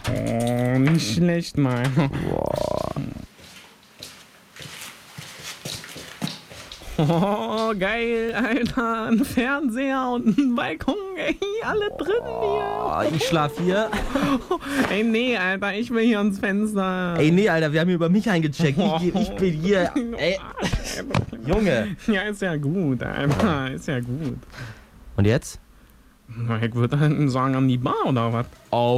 Oh, nicht schlecht, Mann. Boah. Oh, geil, Alter. Ein Fernseher und ein Balkon, ey. Alle drin hier. Ich schlaf hier. Ey, nee, Alter, ich will hier ans Fenster. Ey, nee, Alter, wir haben hier über mich eingecheckt. Ich bin hier. Ey, Junge. Ja, ist ja gut, Alter. Ist ja gut. Und jetzt? Na, ich würde sagen, an die Bar oder was? Oh.